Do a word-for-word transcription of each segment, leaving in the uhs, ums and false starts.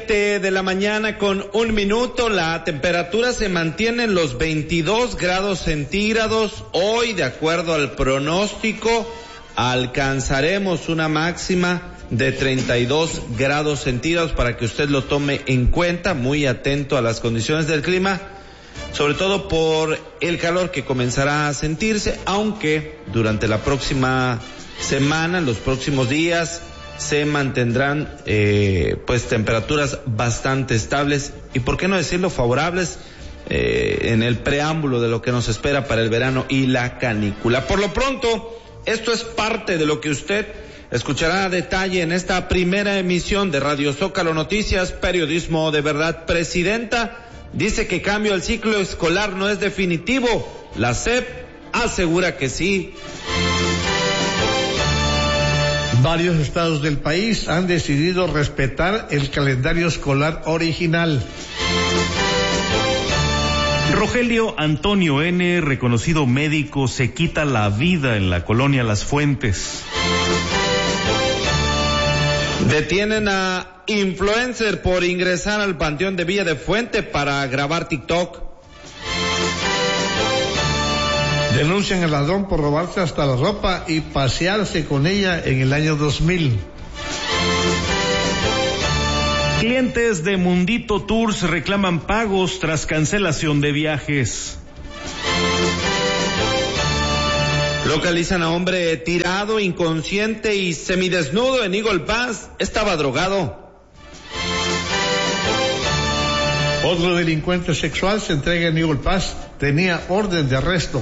siete de la mañana con un minuto, la temperatura se mantiene en los veintidós grados centígrados. Hoy, de acuerdo al pronóstico, alcanzaremos una máxima de treinta y dos grados centígrados para que usted lo tome en cuenta, muy atento a las condiciones del clima, sobre todo por el calor que comenzará a sentirse, aunque durante la próxima semana, los próximos días, se mantendrán eh, pues temperaturas bastante estables y por qué no decirlo favorables eh, en el preámbulo de lo que nos espera para el verano y la canícula. Por lo pronto, esto es parte de lo que usted escuchará a detalle en esta primera emisión de Radio Zócalo Noticias, periodismo de verdad. Presidenta dice que cambio al ciclo escolar no es definitivo. La S E P asegura que sí. Varios estados del país han decidido respetar el calendario escolar original. Rogelio Antonio N., reconocido médico, se quita la vida en la colonia Las Fuentes. Detienen a influencer por ingresar al Panteón de Villa de Fuente para grabar TikTok. Denuncian al ladrón por robarse hasta la ropa y pasearse con ella en el año dos mil. Clientes de Mundito Tours reclaman pagos tras cancelación de viajes. Localizan a hombre tirado, inconsciente y semidesnudo en Eagle Pass. Estaba drogado. Otro delincuente sexual se entrega en Eagle Pass. Tenía orden de arresto.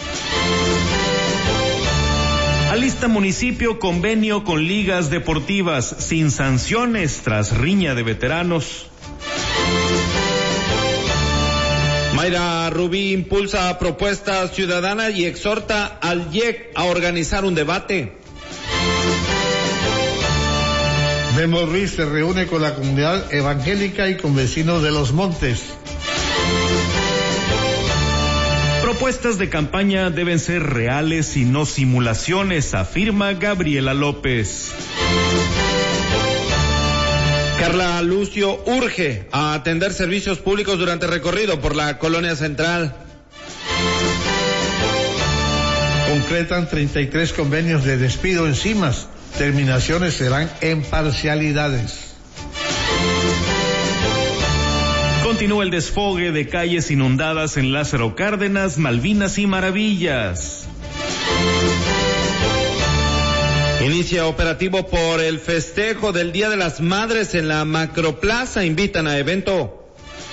Alista municipio convenio con ligas deportivas sin sanciones tras riña de veteranos. Mayra Rubí impulsa propuesta ciudadana y exhorta al I E C a organizar un debate. Memo Ruiz se reúne con la comunidad evangélica y con vecinos de Los Montes. Propuestas de campaña deben ser reales y no simulaciones, afirma Gabriela López. Carla Lucio urge a atender servicios públicos durante recorrido por la colonia central. Concretan treinta y tres convenios de despido en Cimas. Terminaciones serán en parcialidades. Continúa el desfogue de calles inundadas en Lázaro Cárdenas, Malvinas y Maravillas. Inicia operativo por el festejo del Día de las Madres en la Macroplaza. Invitan a evento.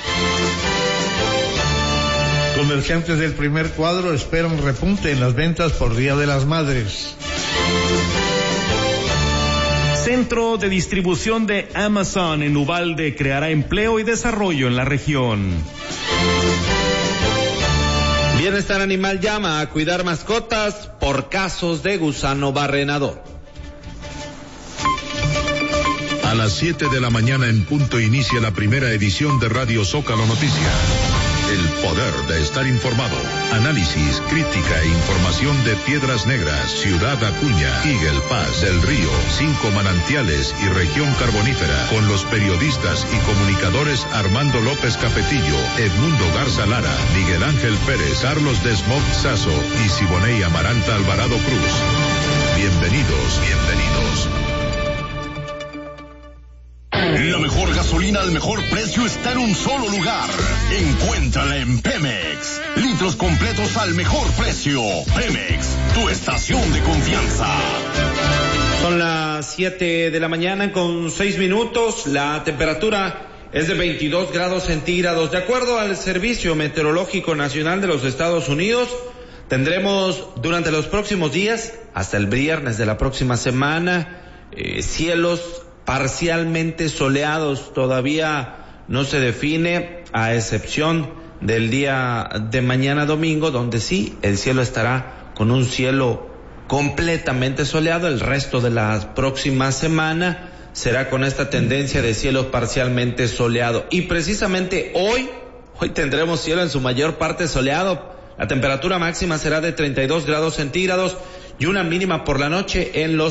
Comerciantes del primer cuadro esperan repunte en las ventas por Día de las Madres. Centro de distribución de Amazon en Uvalde creará empleo y desarrollo en la región. Bienestar Animal llama a cuidar mascotas por casos de gusano barrenador. A las siete de la mañana en punto inicia la primera edición de Radio Zócalo Noticias. El poder de estar informado. Análisis, crítica e información de Piedras Negras, Ciudad Acuña, Eagle Pass, Del Río, Cinco Manantiales y Región Carbonífera. Con los periodistas y comunicadores Armando López Capetillo, Edmundo Garza Lara, Miguel Ángel Pérez, Carlos Desmog Sazo y Siboney Amaranta Alvarado Cruz. Bienvenidos, bienvenidos. La mejor gasolina al mejor precio está en un solo lugar. Encuéntrala en Pemex. Litros completos al mejor precio. Pemex, tu estación de confianza. Son las siete de la mañana con seis minutos. La temperatura es de veintidós grados centígrados. De acuerdo al Servicio Meteorológico Nacional de los Estados Unidos, tendremos durante los próximos días, hasta el viernes de la próxima semana, eh, cielos parcialmente soleados. Todavía no se define, a excepción del día de mañana domingo, donde sí, el cielo estará con un cielo completamente soleado. El resto de la próxima semana será con esta tendencia de cielo parcialmente soleado. Y precisamente hoy, hoy tendremos cielo en su mayor parte soleado. La temperatura máxima será de treinta y dos grados centígrados y una mínima por la noche en los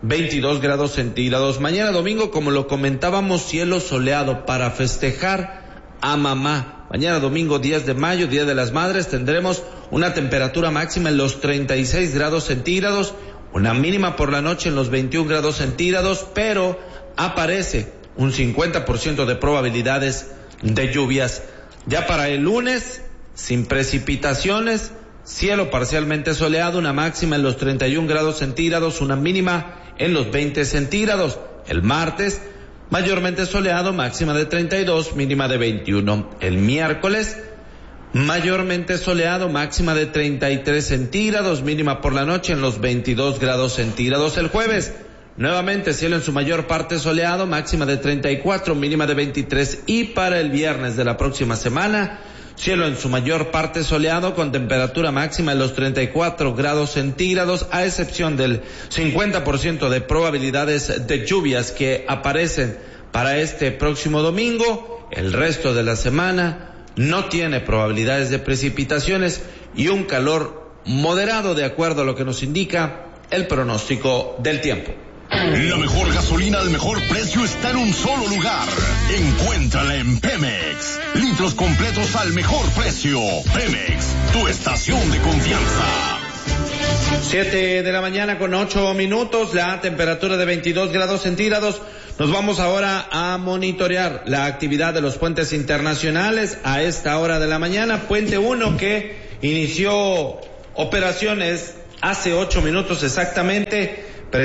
veintidós grados centígrados. Mañana domingo, como lo comentábamos, cielo soleado para festejar a mamá. Mañana domingo diez de mayo, Día de las Madres, tendremos una temperatura máxima en los treinta y seis grados centígrados, una mínima por la noche en los veintiún grados centígrados, pero aparece un cincuenta por ciento de probabilidades de lluvias. Ya para el lunes, sin precipitaciones, cielo parcialmente soleado, una máxima en los treinta y un grados centígrados, una mínima en los veinte centígrados. El martes, mayormente soleado, máxima de treinta y dos, mínima de veintiuno. El miércoles, mayormente soleado, máxima de treinta y tres centígrados, mínima por la noche en los veintidós grados centígrados. El jueves, nuevamente cielo en su mayor parte soleado, máxima de treinta y cuatro, mínima de veintitrés. Y para el viernes de la próxima semana, cielo en su mayor parte soleado con temperatura máxima en los treinta y cuatro grados centígrados, a excepción del cincuenta por ciento de probabilidades de lluvias que aparecen para este próximo domingo. El resto de la semana no tiene probabilidades de precipitaciones y un calor moderado, de acuerdo a lo que nos indica el pronóstico del tiempo. La mejor gasolina al mejor precio está en un solo lugar. Encuéntrala en Pemex. Litros completos al mejor precio. Pemex, tu estación de confianza. Siete de la mañana con ocho minutos, la temperatura de veintidós grados centígrados. Nos vamos ahora a monitorear la actividad de los puentes internacionales a esta hora de la mañana. Puente uno, que inició operaciones hace ocho minutos exactamente,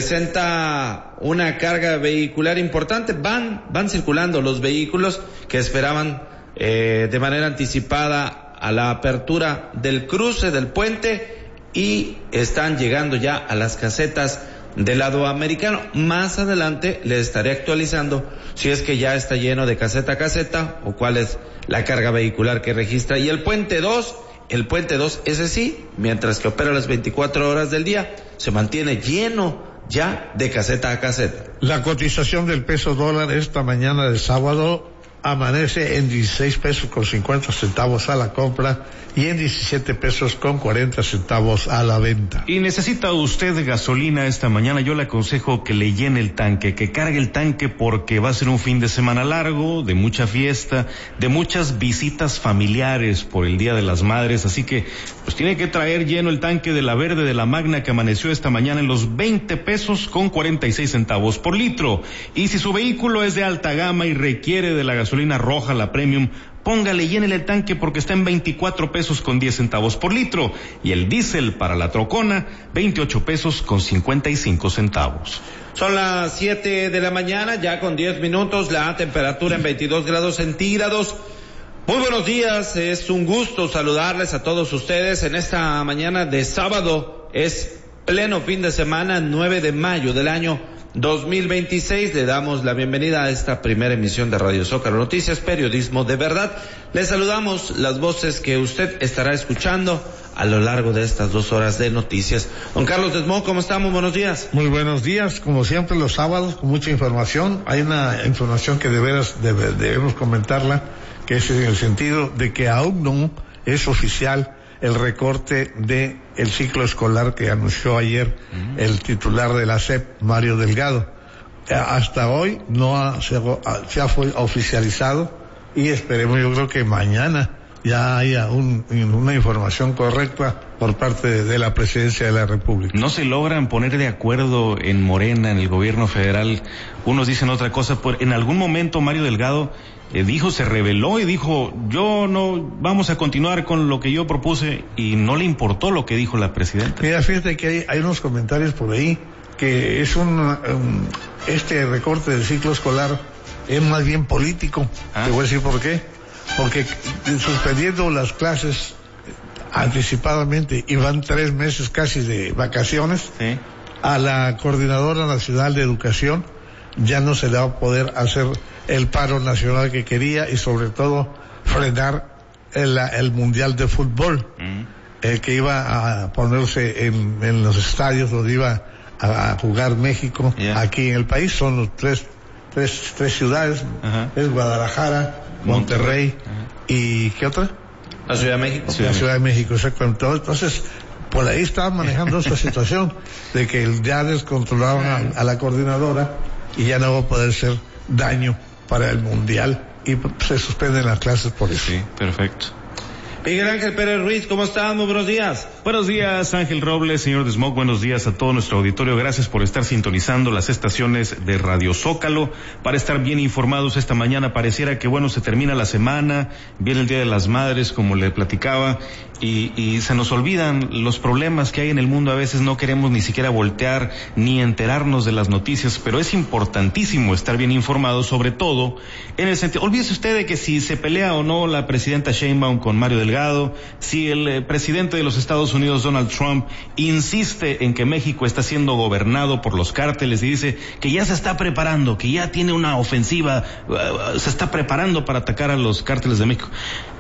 presenta una carga vehicular importante. Van, van circulando los vehículos que esperaban eh, de manera anticipada a la apertura del cruce del puente y están llegando ya a las casetas del lado americano. Más adelante les estaré actualizando si es que ya está lleno de caseta a caseta o cuál es la carga vehicular que registra. Y el puente dos, el puente dos, ese sí, mientras que opera las veinticuatro horas del día, se mantiene lleno ya de caseta a caseta. La cotización del peso dólar esta mañana de sábado amanece en dieciséis pesos con cincuenta centavos a la compra y en diecisiete pesos con cuarenta centavos a la venta. Y necesita usted gasolina esta mañana, yo le aconsejo que le llene el tanque, que cargue el tanque, porque va a ser un fin de semana largo, de mucha fiesta, de muchas visitas familiares por el Día de las Madres, así que pues tiene que traer lleno el tanque de la verde de la Magna, que amaneció esta mañana en los veinte pesos con cuarenta y seis centavos por litro. Y si su vehículo es de alta gama y requiere de la gasolina roja, la premium, póngale, llénele el tanque, porque está en veinticuatro pesos con diez centavos por litro. Y el diésel para la trocona, veintiocho pesos con cincuenta y cinco centavos. Son las siete de la mañana, ya con diez minutos, la temperatura en veintidós grados centígrados. Muy buenos días, es un gusto saludarles a todos ustedes en esta mañana de sábado. Es pleno fin de semana, nueve de mayo del año dos mil veintiséis. Le damos la bienvenida a esta primera emisión de Radio Zócalo Noticias, periodismo de verdad. Le saludamos las voces que usted estará escuchando a lo largo de estas dos horas de noticias. Don Carlos Desmond, ¿cómo estamos? Buenos días. Muy buenos días, como siempre los sábados, con mucha información. Hay una información que de veras debe, debemos comentarla, que es en el sentido de que aún no es oficial el recorte de el ciclo escolar que anunció ayer uh-huh. el titular de la S E P, Mario Delgado. Hasta hoy no ha, se, se ha fue oficializado y esperemos, yo creo que mañana ya haya un, una información correcta por parte de, de la Presidencia de la República. No se logran poner de acuerdo en Morena, en el gobierno federal. Unos dicen otra cosa. Por, en algún momento Mario Delgado eh, dijo, se rebeló y dijo, yo no, vamos a continuar con lo que yo propuse, y no le importó lo que dijo la presidenta. Mira, fíjate que hay, hay unos comentarios por ahí que es un, un este recorte del ciclo escolar es más bien político. Ah. Te voy a decir por qué. Porque suspendiendo las clases anticipadamente y van tres meses casi de vacaciones, ¿sí? A la Coordinadora Nacional de Educación ya no se le va a poder hacer el paro nacional que quería, y sobre todo frenar el, el Mundial de Fútbol, mm. eh, que iba a ponerse en, en los estadios donde iba a, a jugar México, yeah. Aquí en el país. Son los tres, tres, tres ciudades, uh-huh. Es Guadalajara, Monterrey, uh-huh. ¿Y qué otra? La Ciudad de México. La Ciudad de México, exactamente. Entonces, por ahí estaban manejando esta situación de que ya descontrolaban a, a la coordinadora y ya no va a poder ser daño para el mundial y se suspenden las clases por eso. Sí, perfecto. Miguel Ángel Pérez Ruiz, ¿cómo están? Muy buenos días. Buenos días, Ángel Robles, señor de Smog, buenos días a todo nuestro auditorio. Gracias por estar sintonizando las estaciones de Radio Zócalo para estar bien informados esta mañana. Pareciera que, bueno, se termina la semana, viene el Día de las Madres, como le platicaba, y, y se nos olvidan los problemas que hay en el mundo. A veces no queremos ni siquiera voltear ni enterarnos de las noticias, pero es importantísimo estar bien informados, sobre todo en el sentido, olvídese usted de que si se pelea o no la presidenta Sheinbaum con Mario Delgado, si el eh, presidente de los Estados Unidos, Donald Trump, insiste en que México está siendo gobernado por los cárteles y dice que ya se está preparando, que ya tiene una ofensiva, uh, se está preparando para atacar a los cárteles de México.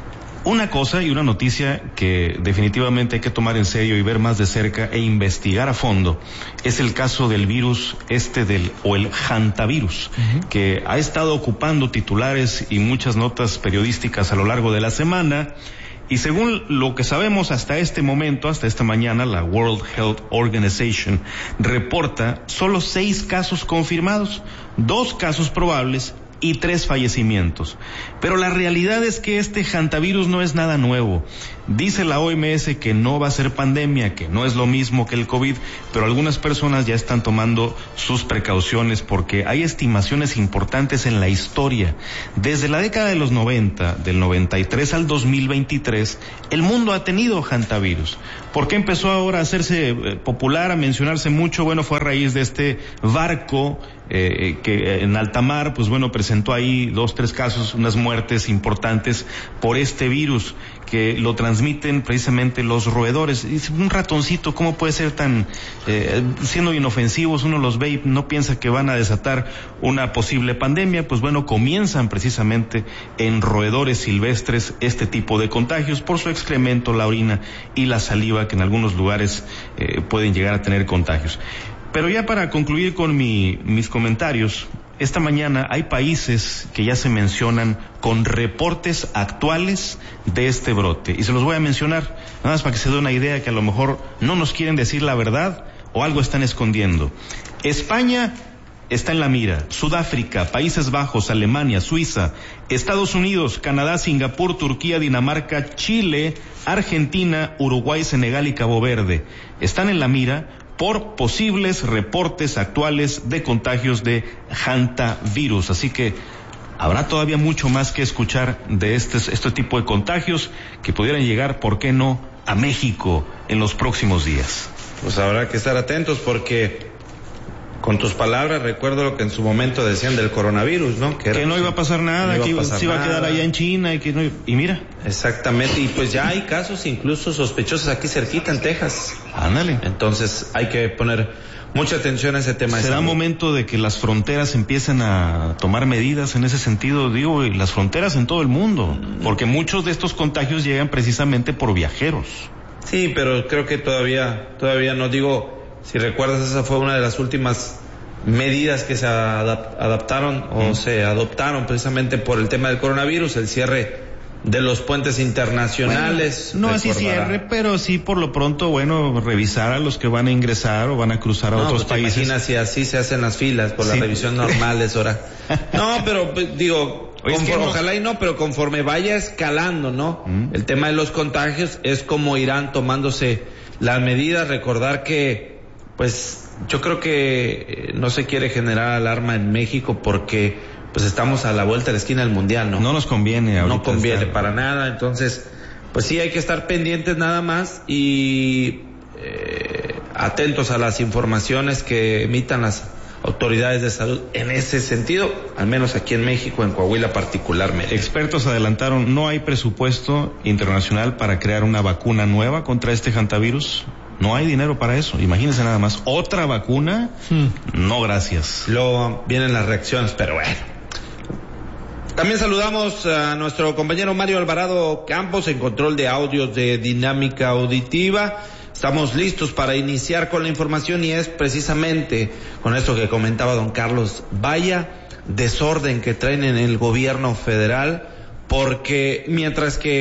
Una cosa y una noticia que definitivamente hay que tomar en serio y ver más de cerca e investigar a fondo es el caso del virus este del, o el hantavirus, uh-huh, que ha estado ocupando titulares y muchas notas periodísticas a lo largo de la semana. Y según lo que sabemos hasta este momento, hasta esta mañana, la World Health Organization reporta solo seis casos confirmados, dos casos probables y tres fallecimientos. Pero la realidad es que este hantavirus no es nada nuevo. Dice la O M S que no va a ser pandemia, que no es lo mismo que el COVID, pero algunas personas ya están tomando sus precauciones porque hay estimaciones importantes en la historia. Desde la década de los noventa, del noventa y tres al dos mil veintitrés, el mundo ha tenido hantavirus. ¿Por qué empezó ahora a hacerse eh, popular, a mencionarse mucho? Bueno, fue a raíz de este barco eh, que en alta mar, pues bueno, presentó ahí dos, tres casos, unas muertes importantes por este virus que lo transmiten precisamente los roedores. Dice, un ratoncito, ¿cómo puede ser tan, eh, siendo inofensivos, uno los ve y no piensa que van a desatar una posible pandemia? Pues bueno, comienzan precisamente en roedores silvestres este tipo de contagios por su excremento, la orina y la saliva, que en algunos lugares eh, pueden llegar a tener contagios. Pero ya para concluir con mi, mis comentarios, esta mañana hay países que ya se mencionan con reportes actuales de este brote. Y se los voy a mencionar, nada más para que se dé una idea que a lo mejor no nos quieren decir la verdad o algo están escondiendo. España está en la mira, Sudáfrica, Países Bajos, Alemania, Suiza, Estados Unidos, Canadá, Singapur, Turquía, Dinamarca, Chile, Argentina, Uruguay, Senegal y Cabo Verde. Están en la mira por posibles reportes actuales de contagios de hantavirus. Así que habrá todavía mucho más que escuchar de este, este tipo de contagios que pudieran llegar, ¿por qué no?, a México en los próximos días. Pues habrá que estar atentos porque, con tus palabras, recuerdo lo que en su momento decían del coronavirus, ¿no? Que, era, que no iba a pasar nada, que se iba a quedar allá en China y que no, y mira. Exactamente, y pues ya hay casos incluso sospechosos aquí cerquita en Texas. Ándale. Entonces hay que poner mucha atención a ese tema. Será momento de que las fronteras empiecen a tomar medidas en ese sentido, digo, y las fronteras en todo el mundo, porque muchos de estos contagios llegan precisamente por viajeros. Sí, pero creo que todavía, todavía no digo. Si recuerdas, esa fue una de las últimas medidas que se adap- adaptaron o mm. se adoptaron precisamente por el tema del coronavirus, el cierre de los puentes internacionales. Bueno, no así cierre, pero sí por lo pronto, bueno, revisar a los que van a ingresar o van a cruzar a no, otros pues países. Imagina si así se hacen las filas por sí. La revisión normal de hora. No, pero digo, Oye, conforme, no... ojalá y no, pero conforme vaya escalando, ¿no? Mm. El tema de los contagios es como irán tomándose las medidas. Recordar que pues yo creo que no se quiere generar alarma en México porque pues estamos a la vuelta de la esquina del mundial, ¿no? No nos conviene ahorita. No conviene estar... para nada, entonces pues sí hay que estar pendientes nada más y eh, atentos a las informaciones que emitan las autoridades de salud en ese sentido, al menos aquí en México, en Coahuila particularmente. Expertos adelantaron, no hay presupuesto internacional para crear una vacuna nueva contra este hantavirus. No hay dinero para eso, imagínense nada más. ¿Otra vacuna? Hmm. No, gracias. Luego vienen las reacciones, pero bueno. También saludamos a nuestro compañero Mario Alvarado Campos en control de audios de Dinámica Auditiva. Estamos listos para iniciar con la información y es precisamente con esto que comentaba don Carlos. Vaya desorden que traen en el gobierno federal, porque mientras que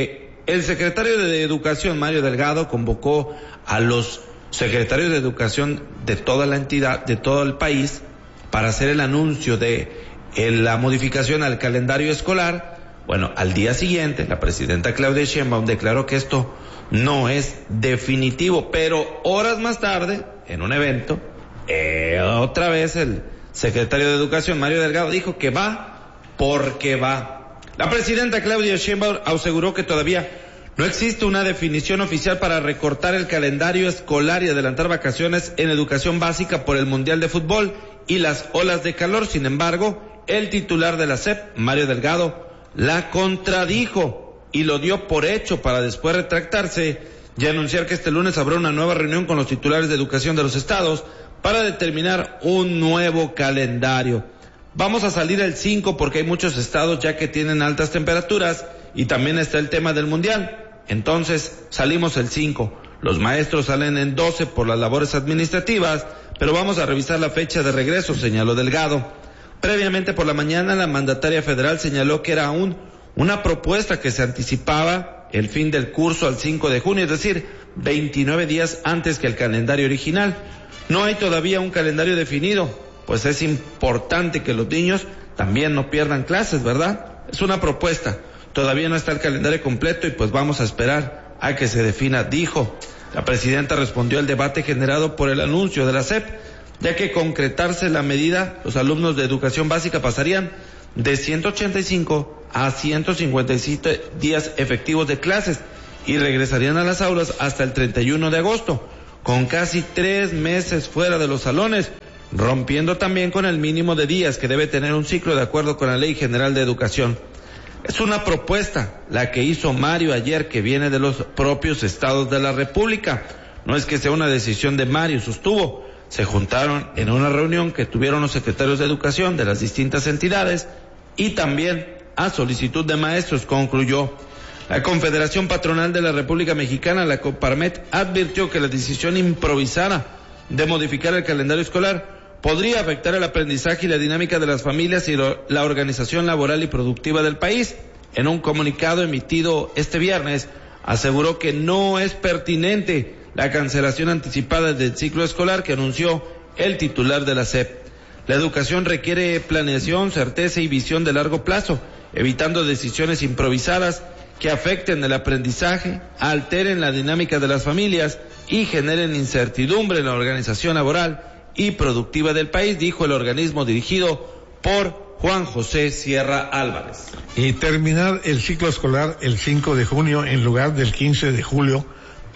el secretario de Educación, Mario Delgado, convocó a los secretarios de Educación de toda la entidad, de todo el país, para hacer el anuncio de eh, la modificación al calendario escolar. Bueno, al día siguiente, la presidenta Claudia Sheinbaum declaró que esto no es definitivo, pero horas más tarde, en un evento, eh, otra vez el secretario de Educación, Mario Delgado, dijo que va porque va. La presidenta Claudia Sheinbaum aseguró que todavía no existe una definición oficial para recortar el calendario escolar y adelantar vacaciones en educación básica por el Mundial de Fútbol y las olas de calor. Sin embargo, el titular de la S E P, Mario Delgado, la contradijo y lo dio por hecho para después retractarse y anunciar que este lunes habrá una nueva reunión con los titulares de educación de los estados para determinar un nuevo calendario. Vamos a salir el cinco porque hay muchos estados ya que tienen altas temperaturas y también está el tema del mundial. Entonces salimos el cinco. Los maestros salen en doce por las labores administrativas, pero vamos a revisar la fecha de regreso, señaló Delgado. Previamente por la mañana, la mandataria federal señaló que era aún una propuesta que se anticipaba el fin del curso al cinco de junio, es decir, veintinueve días antes que el calendario original. No hay todavía un calendario definido, pues es importante que los niños también no pierdan clases, ¿verdad? Es una propuesta, todavía no está el calendario completo y pues vamos a esperar a que se defina, dijo. La presidenta respondió al debate generado por el anuncio de la S E P, ya que concretarse la medida, los alumnos de educación básica pasarían de ciento ochenta y cinco a ciento cincuenta y siete días efectivos de clases y regresarían a las aulas hasta el treinta y uno de agosto, con casi tres meses fuera de los salones, rompiendo también con el mínimo de días que debe tener un ciclo de acuerdo con la Ley General de Educación. Es una propuesta la que hizo Mario ayer que viene de los propios estados de la República. No es que sea una decisión de Mario, sostuvo. Se juntaron en una reunión que tuvieron los secretarios de Educación de las distintas entidades y también a solicitud de maestros, concluyó. La Confederación Patronal de la República Mexicana, la Coparmet, advirtió que la decisión improvisada de modificar el calendario escolar podría afectar el aprendizaje y la dinámica de las familias y lo, la organización laboral y productiva del país. En un comunicado emitido este viernes, aseguró que no es pertinente la cancelación anticipada del ciclo escolar que anunció el titular de la S E P. La educación requiere planeación, certeza y visión de largo plazo, evitando decisiones improvisadas que afecten el aprendizaje, alteren la dinámica de las familias y generen incertidumbre en la organización laboral y productiva del país, dijo el organismo dirigido por Juan José Sierra Álvarez. Y terminar el ciclo escolar el cinco de junio en lugar del quince de julio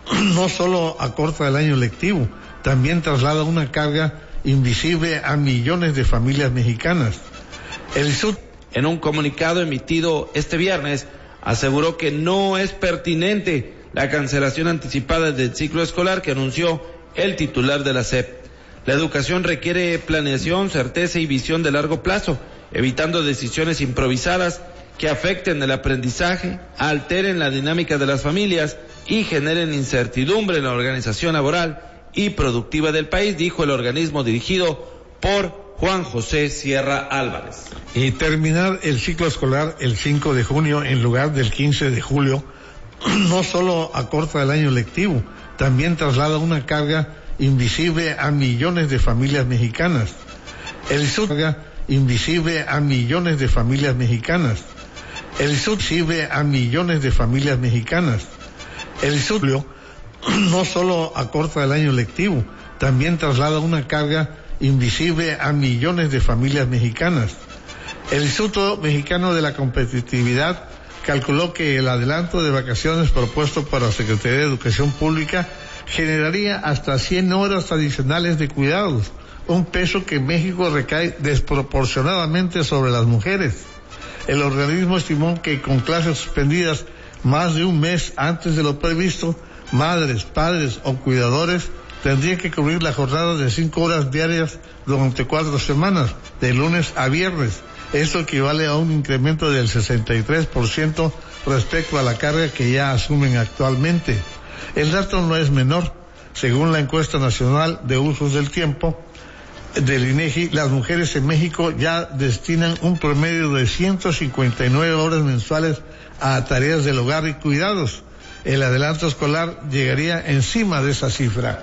no solo acorta el año lectivo, también traslada una carga invisible a millones de familias mexicanas. El Sud, en un comunicado emitido este viernes, aseguró que no es pertinente la cancelación anticipada del ciclo escolar que anunció el titular de la S E P. La educación requiere planeación, certeza y visión de largo plazo, evitando decisiones improvisadas que afecten el aprendizaje, alteren la dinámica de las familias y generen incertidumbre en la organización laboral y productiva del país, dijo el organismo dirigido por Juan José Sierra Álvarez. Y terminar el ciclo escolar el cinco de junio en lugar del quince de julio no solo acorta el año lectivo, también traslada una carga invisible a millones de familias mexicanas. El Sud, invisible a millones de familias mexicanas. El Sud, invisible a millones de familias mexicanas. El Sud no solo acorta el año lectivo, también traslada una carga invisible a millones de familias mexicanas. El Instituto Mexicano de la Competitividad calculó que el adelanto de vacaciones propuesto para la Secretaría de Educación Pública generaría hasta cien horas adicionales de cuidados, un peso que en México recae desproporcionadamente sobre las mujeres. El organismo estimó que con clases suspendidas más de un mes antes de lo previsto, madres, padres o cuidadores tendrían que cubrir la jornada de cinco horas diarias durante cuatro semanas, de lunes a viernes. Esto equivale a un incremento del sesenta y tres por ciento respecto a la carga que ya asumen actualmente. El dato no es menor. Según la encuesta nacional de usos del tiempo, del INEGI, las mujeres en México ya destinan un promedio de ciento cincuenta y nueve horas mensuales a tareas del hogar y cuidados. El adelanto escolar llegaría encima de esa cifra.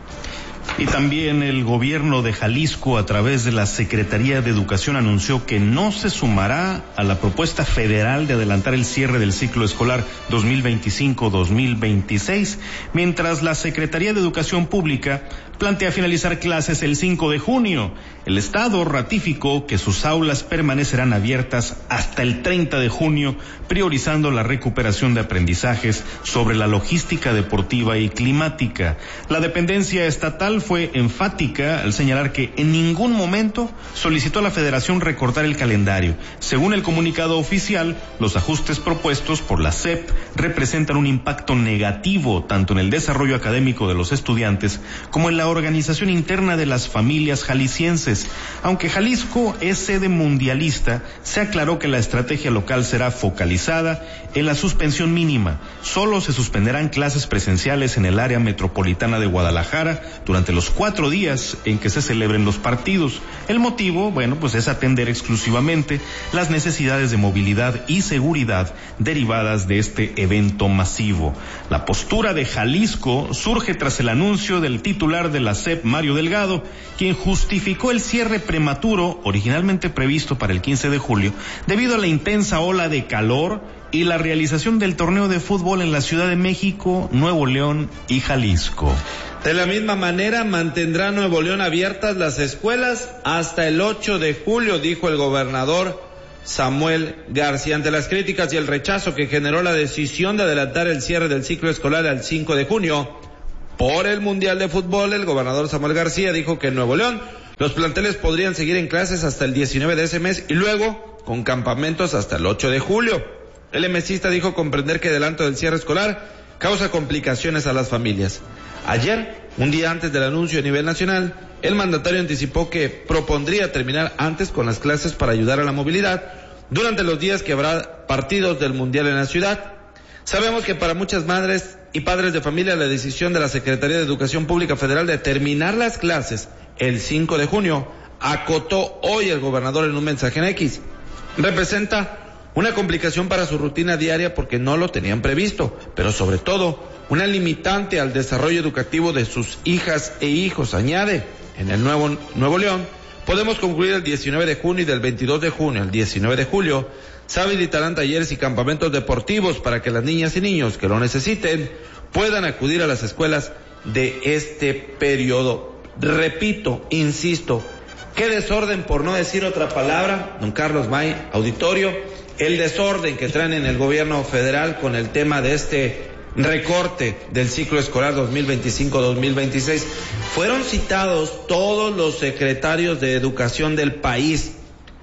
Y también el gobierno de Jalisco, a través de la Secretaría de Educación, anunció que no se sumará a la propuesta federal de adelantar el cierre del ciclo escolar dos mil veinticinco dos mil veintiséis, mientras la Secretaría de Educación Pública plantea finalizar clases el cinco de junio. El Estado ratificó que sus aulas permanecerán abiertas hasta el treinta de junio, priorizando la recuperación de aprendizajes sobre la logística deportiva y climática. La dependencia estatal fue enfática al señalar que en ningún momento solicitó a la Federación recortar el calendario. Según el comunicado oficial, los ajustes propuestos por la S E P representan un impacto negativo tanto en el desarrollo académico de los estudiantes como en la organización interna de las familias jaliscienses. Aunque Jalisco es sede mundialista, se aclaró que la estrategia local será focalizada en la suspensión mínima. Solo se suspenderán clases presenciales en el área metropolitana de Guadalajara durante los cuatro días en que se celebren los partidos. El motivo, bueno, pues es atender exclusivamente las necesidades de movilidad y seguridad derivadas de este evento masivo. La postura de Jalisco surge tras el anuncio del titular de la S E P, Mario Delgado, quien justificó el cierre prematuro, originalmente previsto para el quince de julio, debido a la intensa ola de calor y la realización del torneo de fútbol en la Ciudad de México, Nuevo León y Jalisco. De la misma manera, mantendrá Nuevo León abiertas las escuelas hasta el ocho de julio, dijo el gobernador Samuel García. Ante las críticas y el rechazo que generó la decisión de adelantar el cierre del ciclo escolar al cinco de junio por el Mundial de Fútbol, el gobernador Samuel García dijo que en Nuevo León los planteles podrían seguir en clases hasta el diecinueve de ese mes y luego con campamentos hasta el ocho de julio. El emesista dijo comprender que el adelanto del cierre escolar causa complicaciones a las familias. Ayer, un día antes del anuncio a nivel nacional, el mandatario anticipó que propondría terminar antes con las clases para ayudar a la movilidad durante los días que habrá partidos del Mundial en la ciudad. Sabemos que para muchas madres y padres de familia la decisión de la Secretaría de Educación Pública Federal de terminar las clases el cinco de junio, acotó hoy el gobernador en un mensaje en X, representa una complicación para su rutina diaria porque no lo tenían previsto, pero sobre todo una limitante al desarrollo educativo de sus hijas e hijos. Añade, en el Nuevo, Nuevo León podemos concluir el diecinueve de junio y del veintidós de junio al diecinueve de julio se habilitarán talleres y campamentos deportivos para que las niñas y niños que lo necesiten puedan acudir a las escuelas de este periodo. Repito, insisto, qué desorden, por no decir otra palabra, don Carlos May, auditorio, el desorden que traen en el gobierno federal con el tema de este recorte del ciclo escolar dos mil veinticinco dos mil veintiséis. Fueron citados todos los secretarios de educación del país.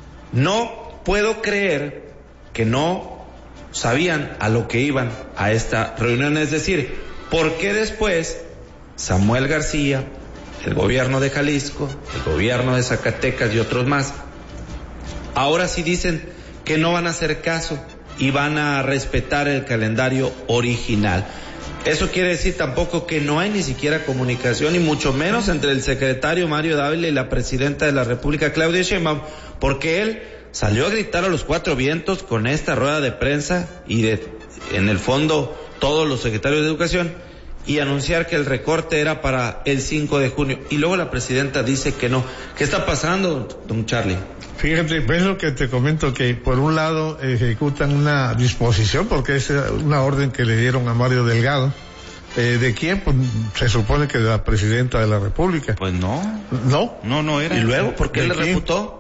No puedo creer que no sabían a lo que iban a esta reunión. Es decir, ¿por qué después Samuel García, el gobierno de Jalisco, el gobierno de Zacatecas y otros más, ahora sí dicen que no van a hacer caso y van a respetar el calendario original? Eso quiere decir tampoco que no hay ni siquiera comunicación, y mucho menos entre el secretario Mario Dávila y la presidenta de la República, Claudia Sheinbaum, porque él salió a gritar a los cuatro vientos con esta rueda de prensa y de, en el fondo, todos los secretarios de educación, y anunciar que el recorte era para el cinco de junio, y luego la presidenta dice que no. ¿Qué está pasando, don Charlie? Fíjate, es lo que te comento, que por un lado ejecutan una disposición, porque es una orden que le dieron a Mario Delgado. Eh, ¿De quién? Pues se supone que de la presidenta de la República. Pues no. ¿No? No, no era. ¿Y luego por qué le quién? refutó?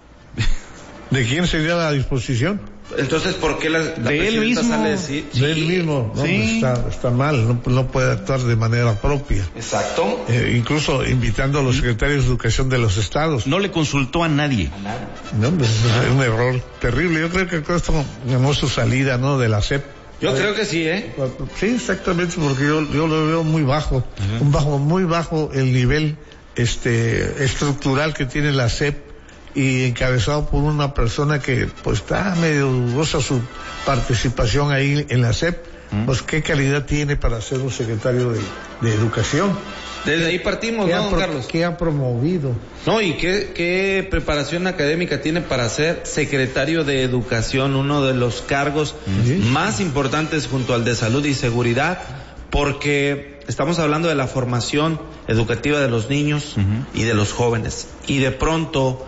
¿De quién sería la disposición? Entonces, ¿por qué la, la de él mismo? sale a decir? De él mismo, ¿no? Sí. Está, está mal, no, no puede actuar de manera propia. Exacto. Eh, incluso invitando a los secretarios de educación de los estados. No le consultó a nadie. No, pues es un error terrible. Yo creo que esto ganó su salida, ¿no? De la S E P. Yo eh, creo que sí, ¿eh? Sí, exactamente, porque yo, yo lo veo muy bajo, uh-huh. un bajo, muy bajo el nivel, este, estructural que tiene la S E P, y encabezado por una persona que pues está medio dudosa su participación ahí en la S E P, uh-huh. pues qué calidad tiene para ser un secretario de, de Educación. Desde ahí partimos, ¿no, don pro, Carlos? ¿Qué ha promovido? No, y qué, qué preparación académica tiene para ser secretario de Educación, uno de los cargos ¿sí? más importantes junto al de Salud y Seguridad, porque estamos hablando de la formación educativa de los niños uh-huh. y de los jóvenes. Y de pronto,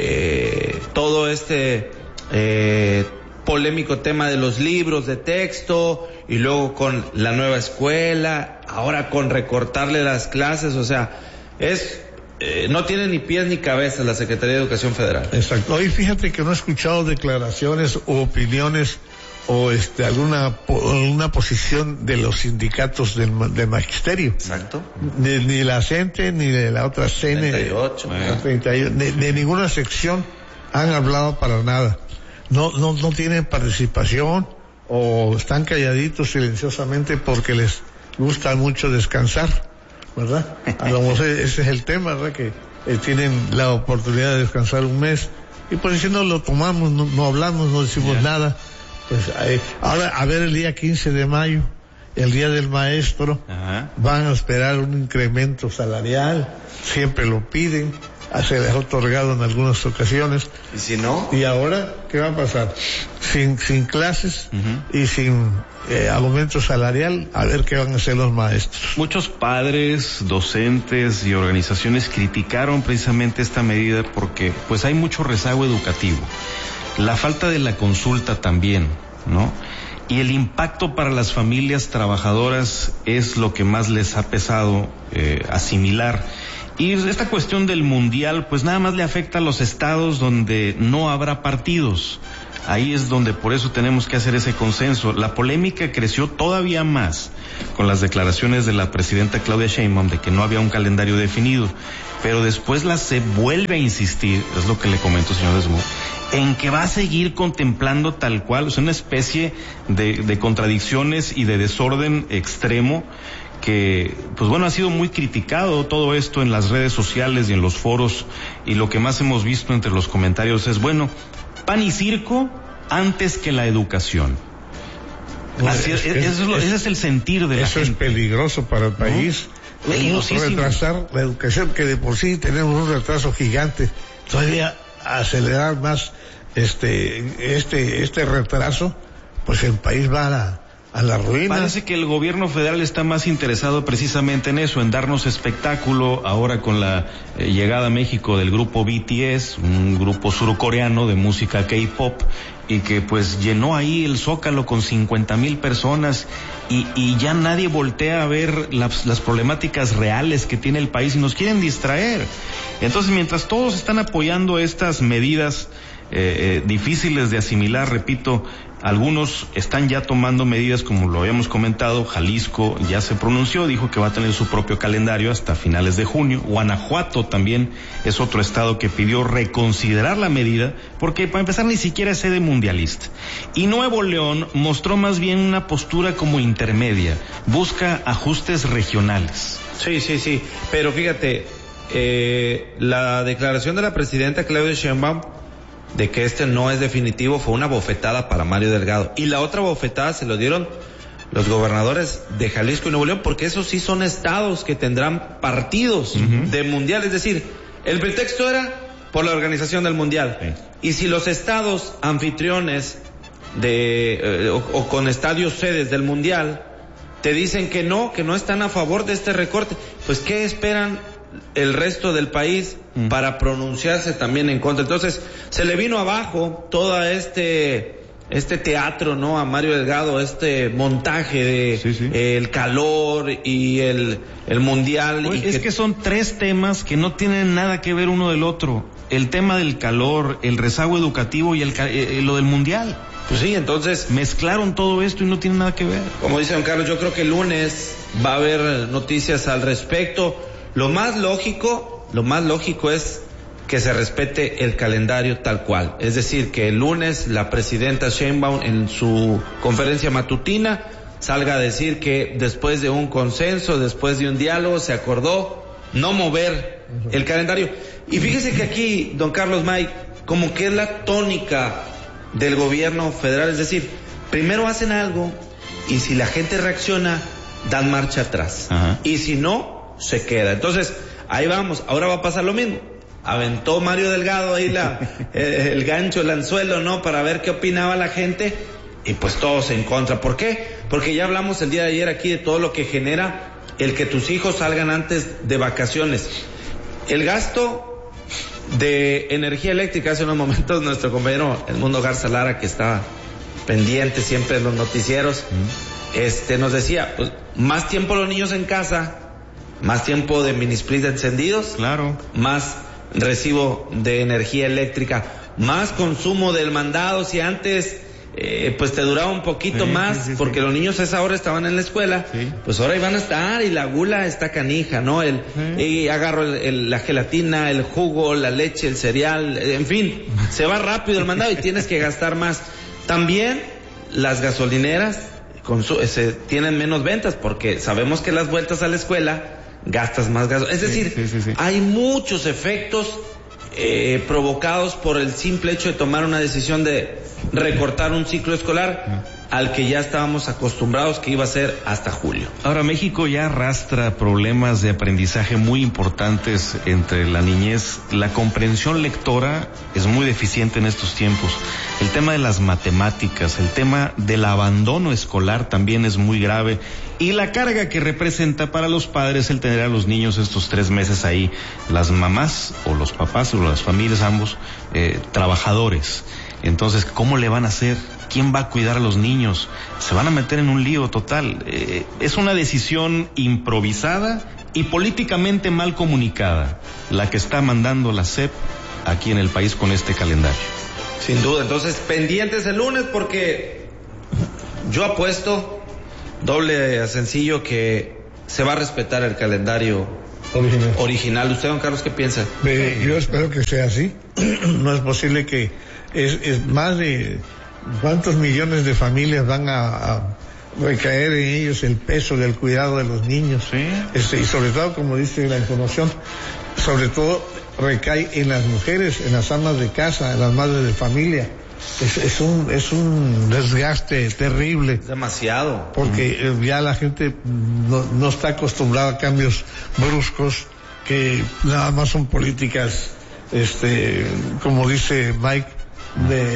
eh, todo este eh, polémico tema de los libros de texto, y luego con la nueva escuela, ahora con recortarle las clases, o sea, es eh, no tiene ni pies ni cabeza la Secretaría de Educación Federal. Exacto. Hoy fíjate que no he escuchado declaraciones o opiniones o este alguna una posición de los sindicatos del, del magisterio. Exacto. De, ni la CENTE ni de la otra C N E, treinta y ocho, la treinta y ocho, de, de ninguna sección han hablado para nada. No, no, no tienen participación o están calladitos silenciosamente porque les gusta mucho descansar, ¿verdad? A lo mejor ese es el tema, ¿verdad? Que eh, tienen la oportunidad de descansar un mes y pues si no lo tomamos, no, no hablamos, no decimos yeah. nada. Pues eh, ahora a ver el día quince de mayo, el día del maestro, uh-huh. van a esperar un incremento salarial, siempre lo piden. Se les ha otorgado en algunas ocasiones. ¿Y si no? ¿Y ahora qué va a pasar? Sin sin clases uh-huh. y sin eh, aumento salarial, a ver qué van a hacer los maestros. Muchos padres, docentes y organizaciones criticaron precisamente esta medida porque pues hay mucho rezago educativo. La falta de la consulta también, ¿no? Y el impacto para las familias trabajadoras es lo que más les ha pesado eh, asimilar. Y esta cuestión del mundial, pues nada más le afecta a los estados donde no habrá partidos. Ahí es donde por eso tenemos que hacer ese consenso. La polémica creció todavía más con las declaraciones de la presidenta Claudia Sheinbaum de que no había un calendario definido. Pero después la se vuelve a insistir, es lo que le comento, señor Desmond, en que va a seguir contemplando tal cual, o sea, una especie de, de contradicciones y de desorden extremo que, pues bueno, ha sido muy criticado todo esto en las redes sociales y en los foros, y lo que más hemos visto entre los comentarios es, bueno, pan y circo antes que la educación. Bueno, Así es, es, es, es, es, ese es el sentir de la eso gente. Es peligroso para el país. ¿No? Peligrosísimo. Retrasar la educación, que de por sí tenemos un retraso gigante, todavía acelerar más este este este retraso, pues el país va a la a la ruina. Parece que el gobierno federal está más interesado precisamente en eso, en darnos espectáculo ahora con la eh, llegada a México del grupo B T S, un grupo surcoreano de música K-pop, y que pues llenó ahí el Zócalo con cincuenta mil personas y, y ya nadie voltea a ver las, las problemáticas reales que tiene el país y nos quieren distraer. Entonces, mientras todos están apoyando estas medidas eh, eh, difíciles de asimilar, repito, algunos están ya tomando medidas, como lo habíamos comentado. Jalisco ya se pronunció, dijo que va a tener su propio calendario hasta finales de junio. Guanajuato también es otro estado que pidió reconsiderar la medida, porque para empezar ni siquiera es sede mundialista. Y Nuevo León mostró más bien una postura como intermedia, busca ajustes regionales. Sí, sí, sí, pero fíjate, eh, la declaración de la presidenta Claudia Sheinbaum de que este no es definitivo fue una bofetada para Mario Delgado, y la otra bofetada se lo dieron los gobernadores de Jalisco y Nuevo León, porque esos sí son estados que tendrán partidos uh-huh. de mundial, es decir, el pretexto era por la organización del mundial, sí. Y si los estados anfitriones de eh, o, o con estadios sedes del mundial te dicen que no, que no están a favor de este recorte, pues ¿qué esperan el resto del país mm. para pronunciarse también en contra? Entonces se le vino abajo todo este este teatro, ¿no? A Mario Delgado, este montaje de sí, sí. Eh, el calor y el el mundial. Oye, y es que... que son tres temas que no tienen nada que ver uno del otro. El tema del calor, el rezago educativo y el eh, lo del mundial. Pues sí, entonces mezclaron todo esto y no tiene nada que ver. Como dice don Carlos, yo creo que el lunes va a haber noticias al respecto. Lo más lógico, lo más lógico es que se respete el calendario tal cual. Es decir, que el lunes la presidenta Sheinbaum en su conferencia matutina salga a decir que después de un consenso, después de un diálogo, se acordó no mover el calendario. Y fíjese que aquí, don Carlos May, como que es la tónica del gobierno federal, es decir, primero hacen algo y si la gente reacciona, dan marcha atrás. Ajá. Y si no, se queda. Entonces, ahí vamos. Ahora va a pasar lo mismo. Aventó Mario Delgado ahí la, el, el gancho, el anzuelo, ¿no? Para ver qué opinaba la gente. Y pues todos en contra. ¿Por qué? Porque ya hablamos el día de ayer aquí de todo lo que genera el que tus hijos salgan antes de vacaciones. El gasto de energía eléctrica, hace unos momentos nuestro compañero Edmundo Garza Lara, que está pendiente siempre de los noticieros, mm. este nos decía, pues más tiempo los niños en casa, más tiempo de mini split encendidos, claro, más recibo de energía eléctrica, más consumo del mandado. Si antes eh, pues te duraba un poquito sí, más, sí, sí, porque sí. los niños a esa hora estaban en la escuela, sí. pues ahora iban a estar, y la gula está canija, ¿no? El, sí. y agarro el, el, la gelatina, el jugo, la leche, el cereal, en fin, se va rápido el mandado y tienes que gastar más. También las gasolineras consu- se tienen menos ventas, porque sabemos que las vueltas a la escuela gastas más gas. Es decir, sí, sí, sí, sí. hay muchos efectos eh, provocados por el simple hecho de tomar una decisión de recortar un ciclo escolar al que ya estábamos acostumbrados que iba a ser hasta julio. Ahora, México ya arrastra problemas de aprendizaje muy importantes entre la niñez. La comprensión lectora es muy deficiente en estos tiempos. El tema de las matemáticas, el tema del abandono escolar también es muy grave. Y la carga que representa para los padres el tener a los niños estos tres meses ahí, las mamás o los papás o las familias, ambos, eh, trabajadores. Entonces, ¿cómo le van a hacer? ¿Quién va a cuidar a los niños? Se van a meter en un lío total. Eh, es una decisión improvisada y políticamente mal comunicada la que está mandando la S E P aquí en el país con este calendario. Sin duda. Entonces, pendientes el lunes, porque yo apuesto doble a sencillo que se va a respetar el calendario original. original. ¿Usted, don Carlos, qué piensa? Eh, yo espero que sea así. No es posible que es, es más de cuántos millones de familias van a, a recaer en ellos el peso del cuidado de los niños. Sí. Este, y sobre todo, como dice la información, sobre todo recae en las mujeres, en las amas de casa, en las madres de familia. Es, es un es un desgaste terrible. Es demasiado. Porque mm. ya la gente no, no está acostumbrada a cambios bruscos, que nada más son políticas, este, como dice Mike, de